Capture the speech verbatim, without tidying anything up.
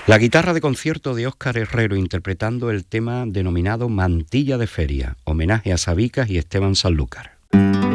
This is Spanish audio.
La guitarra de concierto de Óscar Herrero interpretando el tema denominado Mantilla de Feria, homenaje a Sabicas y Esteban Sanlúcar.